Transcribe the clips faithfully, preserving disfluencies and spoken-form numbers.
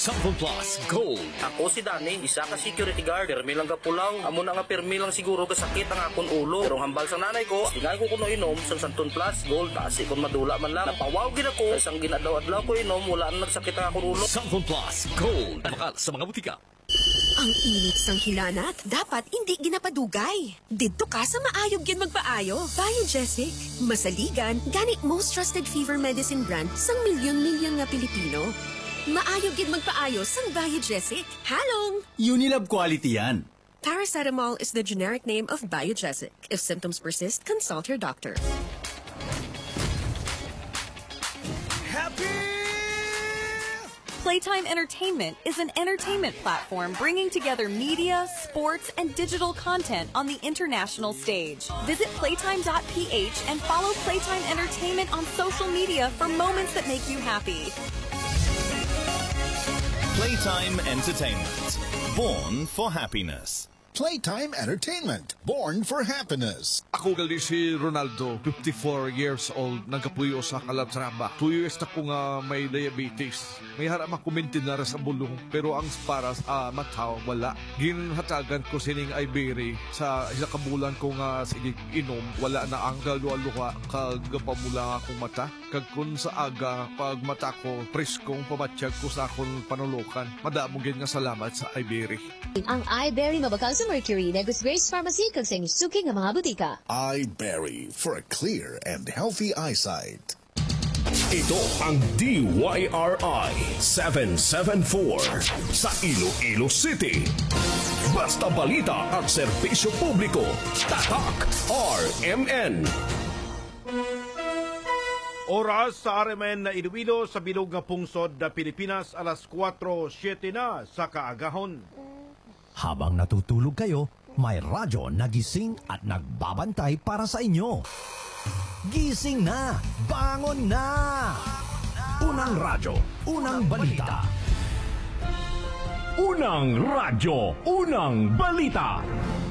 Sample Plus Gold. Ako si Danny, isa ka security guard. Permi lang ka pulaw. Amo na nga permi lang siguro kasakit ang akon ulo. Pero hambal sa nanay ko, tingay ko kuno inom sa Sample Plus Gold. Kasi kung madula man lang, napawaw gid ako. Isang ginadlaw-adlaw ko inom, wala na nagsakit ang akon ulo. Sample Plus Gold. Bakal sa mga butika. Ang init sang hilanat, dapat hindi ginapadugay. Didto ka sa maayog gin magpaayo. Biogesic. Masaligan, gani most trusted fever medicine brand sang milyon-milyon nga Pilipino. Maayog gid magpaayo sang Biogesic. Halong! Unilab quality yan. Paracetamol is the generic name of Biogesic. If symptoms persist, consult your doctor. Happy! Playtime Entertainment is an entertainment platform bringing together media, sports, and digital content on the international stage. Visit playtime dot p h and follow Playtime Entertainment on social media for moments that make you happy. Playtime Entertainment. Born for happiness. Playtime Entertainment. Born for happiness. Ako gali si Ronaldo, fifty-four years old, nagkapuyo sa Calatrava. Two years na ko nga may diabetes. May harap makumintin na sa bulong, pero ang para sa uh, mataw, wala. Ginhatagan ko sining Ibery sa isa kabulan ko nga sige inom, wala na ang galuwa-luwa kagapamula akong mata. Kag kun sa aga, pag mata ko, preskong pamatsyag ko sa akong panulukan. Madamong gin nga salamat sa Ibery. Ang Ibery mabakal sa Mercury, Negus Grace Pharmacy, kag sa inyong suking nga mga butika. Iberry for a clear and healthy eyesight. Ito ang D Y R I seven seven four sa Iloilo City. Basta balita at serbisyo publiko. Tatak R M N. Oras sa R M N na Iloilo sa bilog nga pungsod na Pilipinas, alas kwatro siyete na sa kaagahon. Habang natutulog kayo, may radyo na gising at nagbabantay para sa inyo. Gising na! Bangon na! Unang radyo, unang balita. Unang radyo, unang balita.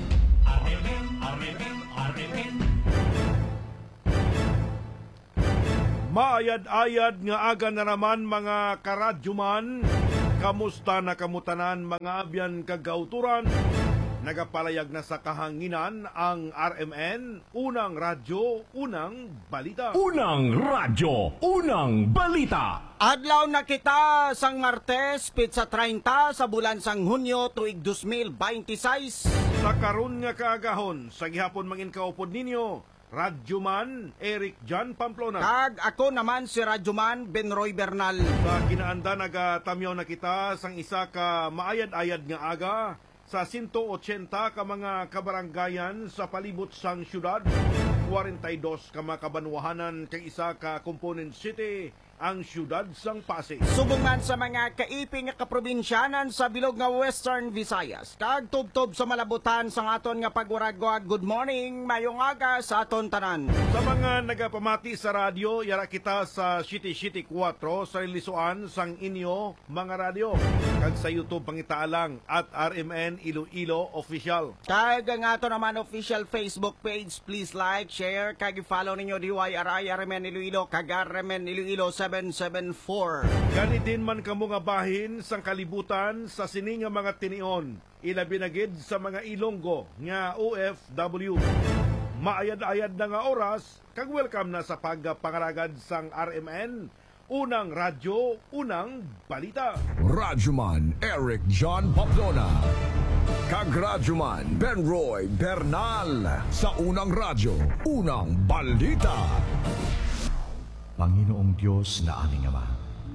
Maayad-ayad nga aga na naman mga karadyoman. Kamusta na kamutanan mga abyan kagauturan? Nagapalayag na sa kahanginan ang R M N, unang radyo, unang balita. Unang radyo, unang balita. Adlaw na kita sang Martes, pitsa thirty sa bulan sang Hunyo tuig two thousand twenty-six. Sa karon nga kaagahon, sa gihapon mangin kaupod ninyo, Radyoman Eric John Pamplona. Kag ako naman si Radyoman Benroy Bernal. Sa kinaanda nagatamyaw na kita sang isa ka maayad-ayad nga aga sa one eighty ka mga kabaranggayan sa palibot sang syudad, forty-two ka mga kabanwahanan kay isa ka component city ang syudad sang Pasig. Subungan sa mga kaiping nga kaprobinsyanan sa bilog nga Western Visayas. Kag tubtob sa malabutan sang aton nga pagwaragwag. Good morning, mayong aga sa aton tanan. Sa mga nagapamati sa radyo, yara kita sa City City four sa Ilisuan sang inyo mga radyo. Kag sa YouTube pangitaalang at R M N Iloilo Official. Kag ang ato naman official Facebook page, please like, share, kag i-follow ninyo D Y R I R M N Iloilo kag R M N Iloilo seven seven four. Gani din man kamo nga bahin sang kalibutan sa sini nga mga tinion, ilabi na gid sa mga Ilonggo nga O F W. Maayad-ayad na nga oras, kag welcome na sa pagpangaragad sang R M N, unang radyo, unang balita. Radyoman Eric John Pamplona. Kag Radyoman Benroy Bernal sa unang radyo, unang balita. Panginoong Diyos na aming Ama,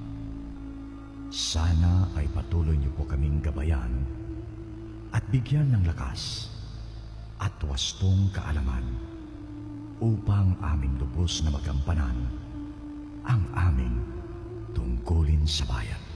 sana ay patuloy niyo po kaming gabayan at bigyan ng lakas at wastong kaalaman upang aming lubos na magampanan ang aming tungkulin sa bayan.